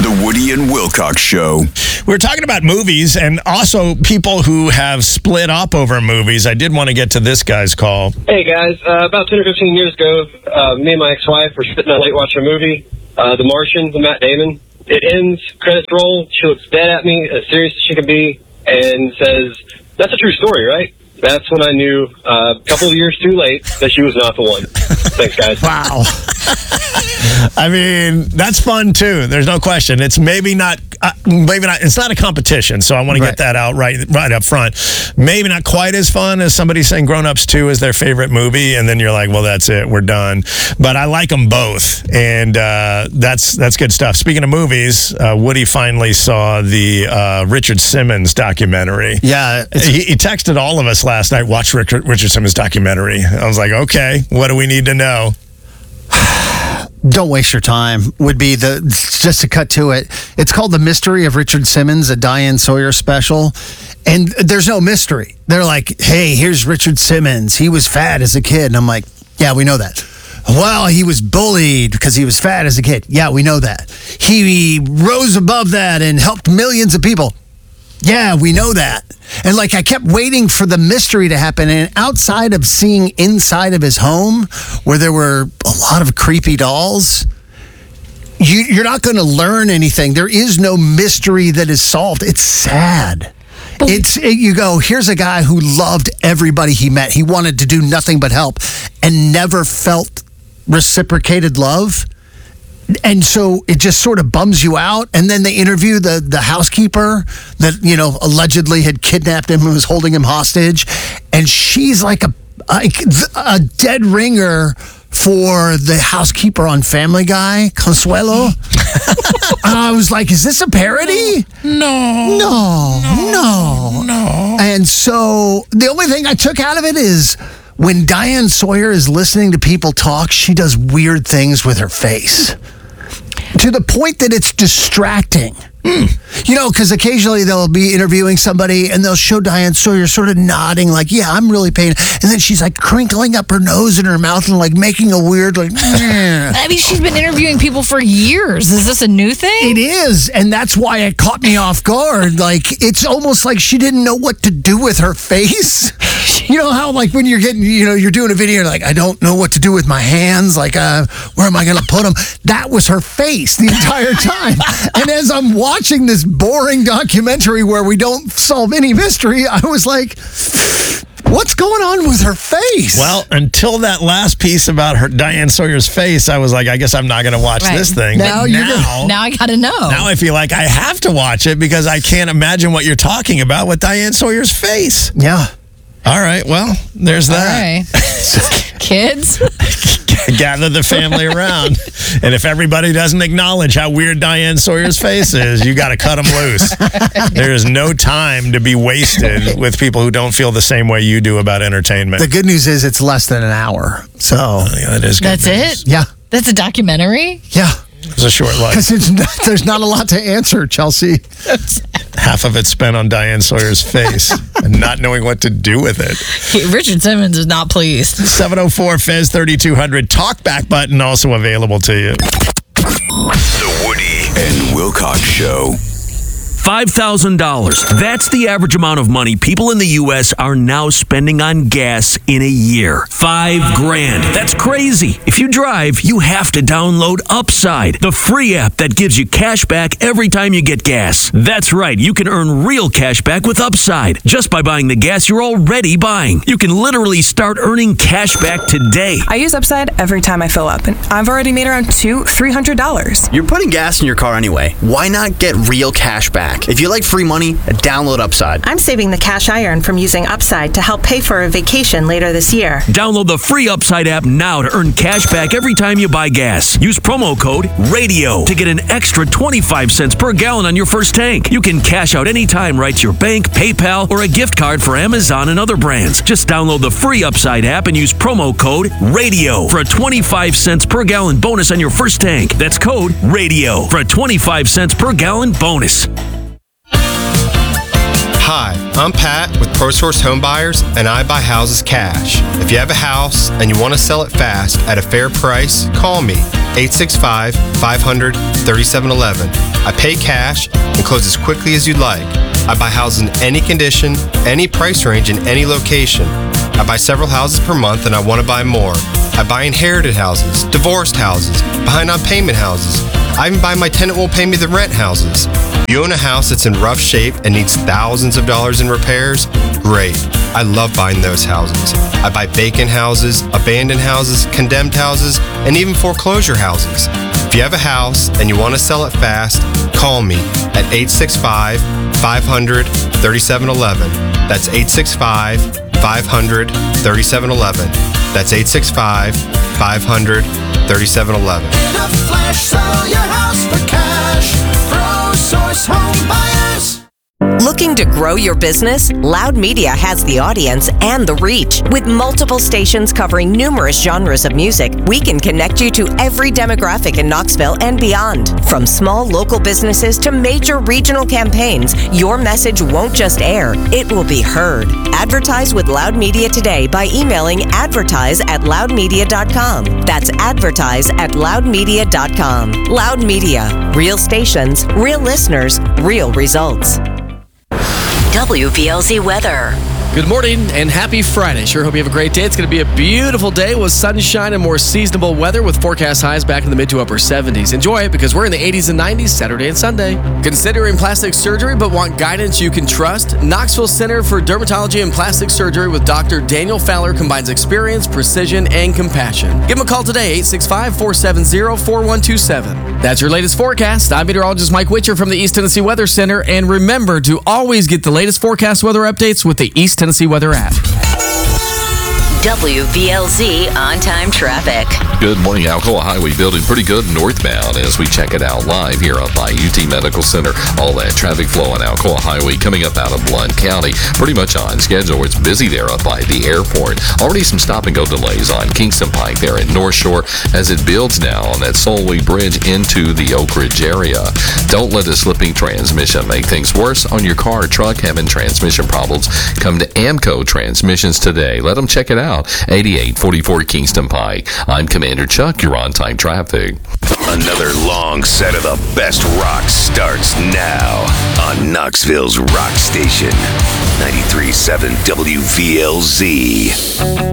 The Woody and Wilcox Show. We're talking about movies and also people who have split up over movies. I did want to get to this guy's call. Hey, guys. About 10 or 15 years ago, me and my ex-wife were sitting up late watching a movie, The Martian, with Matt Damon. It ends, credits roll. She looks dead at me, as serious as she can be, and says, "That's a true story, right?" That's when I knew, a couple of years too late, that she was not the one. Thanks, guys. Wow. I mean, that's fun, too. There's no question. It's maybe not, it's not a competition, so I want to get that out right up front. Maybe not quite as fun as somebody saying Grown Ups 2 is their favorite movie, and then you're like, well, that's it, we're done. But I like them both, and that's good stuff. Speaking of movies, Woody finally saw the Richard Simmons documentary. Yeah. He texted all of us last night, watch Richard Simmons documentary. I was like, okay, what do we need to know? Don't waste your time would be just to cut to it. It's called The Mystery of Richard Simmons, a Diane Sawyer special. And there's no mystery. They're like, hey, here's Richard Simmons. He was fat as a kid. And I'm like, yeah, we know that. Well, he was bullied because he was fat as a kid. Yeah, we know that. He rose above that and helped millions of people. Yeah, we know that. And like I kept waiting for the mystery to happen. And outside of seeing inside of his home where there were a lot of creepy dolls, you're not going to learn anything. There is no mystery that is solved. It's sad. You go, here's a guy who loved everybody he met. He wanted to do nothing but help and never felt reciprocated love. And so it just sort of bums you out. And then they interview the housekeeper that, allegedly had kidnapped him and was holding him hostage. And she's like a dead ringer for the housekeeper on Family Guy, Consuelo. I was like, is this a parody? No. And so the only thing I took out of it is when Diane Sawyer is listening to people talk, she does weird things with her face. To the point that it's distracting. Because occasionally they'll be interviewing somebody and they'll show Diane Sawyer sort of nodding like, yeah, I'm really paying. And then she's like crinkling up her nose in her mouth and like making a weird like, I mean, she's been interviewing people for years. Is this a new thing? It is. And that's why it caught me off guard. Like, it's almost like she didn't know what to do with her face. You know how like when you're getting, you're doing a video, like, I don't know what to do with my hands. Like, where am I going to put them? That was her face the entire time. And as I'm watching this boring documentary where we don't solve any mystery, I was like, what's going on with her face? Well, until that last piece about Diane Sawyer's face, I was like, I guess I'm not going to watch this thing. Now I got to know. Now I feel like I have to watch it because I can't imagine what you're talking about with Diane Sawyer's face. Yeah. All right, well, there's that. All right. Kids? Gather the family around. And if everybody doesn't acknowledge how weird Diane Sawyer's face is, you got to cut them loose. There is no time to be wasted with people who don't feel the same way you do about entertainment. The good news is it's less than an hour. So yeah, that is good. That's news. it? Yeah. That's a documentary? Yeah. It's a short life. Because there's not a lot to answer, Chelsea. Half of it spent on Diane Sawyer's face and not knowing what to do with it. Richard Simmons is not pleased. 704-FEZ-3200. Talkback button also available to you. The Woody and Wilcox Show. $5,000. That's the average amount of money people in the U.S. are now spending on gas in a year. $5,000. That's crazy. If you drive, you have to download Upside, the free app that gives you cash back every time you get gas. That's right. You can earn real cash back with Upside just by buying the gas you're already buying. You can literally start earning cash back today. I use Upside every time I fill up, and I've already made around $300. You're putting gas in your car anyway. Why not get real cash back? If you like free money, download Upside. I'm saving the cash I earn from using Upside to help pay for a vacation later this year. Download the free Upside app now to earn cash back every time you buy gas. Use promo code RADIO to get an extra 25 cents per gallon on your first tank. You can cash out anytime right to your bank, PayPal, or a gift card for Amazon and other brands. Just download the free Upside app and use promo code RADIO for a 25 cents per gallon bonus on your first tank. That's code RADIO for a 25 cents per gallon bonus. Hi, I'm Pat with ProSource Home Buyers, and I buy houses cash. If you have a house and you want to sell it fast at a fair price, call me, 865-500-3711. I pay cash and close as quickly as you'd like. I buy houses in any condition, any price range, in any location. I buy several houses per month and I want to buy more. I buy inherited houses, divorced houses, behind on payment houses. I even buy my tenant won't pay me the rent houses. If you own a house that's in rough shape and needs thousands of dollars in repairs, great. I love buying those houses. I buy vacant houses, abandoned houses, condemned houses, and even foreclosure houses. If you have a house and you want to sell it fast, call me at 865-500-3711. That's 865-500-3711. That's 865-500-3711. In a flash, sell your house for cash. ProSource Home Buyers. Looking to grow your business? Loud Media has the audience and the reach. With multiple stations covering numerous genres of music, we can connect you to every demographic in Knoxville and beyond. From small local businesses to major regional campaigns, your message won't just air, it will be heard. Advertise with Loud Media today by emailing advertise@loudmedia.com. That's advertise@loudmedia.com. Loud Media. Real stations, real listeners, real results. WVLZ weather. Good morning and happy Friday. Sure hope you have a great day. It's going to be a beautiful day with sunshine and more seasonable weather with forecast highs back in the mid to upper 70s. Enjoy it because we're in the 80s and 90s Saturday and Sunday. Considering plastic surgery but want guidance you can trust? Knoxville Center for Dermatology and Plastic Surgery with Dr. Daniel Fowler combines experience, precision, and compassion. Give him a call today, 865-470-4127. That's your latest forecast. I'm meteorologist Mike Witcher from the East Tennessee Weather Center. And remember to always get the latest forecast weather updates with the East Tennessee Weather app. WVLZ on-time traffic. Good morning. Alcoa Highway building pretty good northbound as we check it out live here up by UT Medical Center. All that traffic flow on Alcoa Highway coming up out of Blount County. Pretty much on schedule. It's busy there up by the airport. Already some stop-and-go delays on Kingston Pike there in North Shore as it builds now on that Solway Bridge into the Oak Ridge area. Don't let a slipping transmission make things worse on your car or truck having transmission problems. Come to Amco Transmissions today. Let them check it out. 8844 Kingston Pike. I'm Commander Chuck. You're on time traffic. Another long set of the best rock starts now on Knoxville's Rock Station, 93.7 WVLZ.